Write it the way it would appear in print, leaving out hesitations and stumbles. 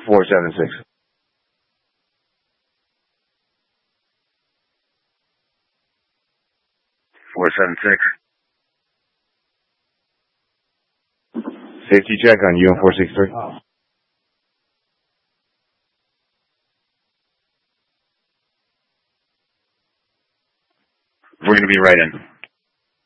476. 476. Safety check on UM 463. We're going to be right in.